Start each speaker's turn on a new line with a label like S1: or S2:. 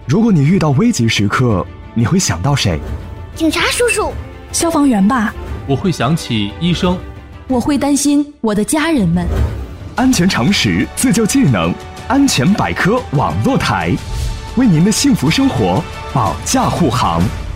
S1: 如果你遇到危急时刻，你会想到谁？
S2: 警察叔叔。
S3: 消防员吧。
S4: 我会想起医生。
S5: 我会担心我的家人们。
S1: 安全常识，自救技能，安全百科网络台，为您的幸福生活保驾护航。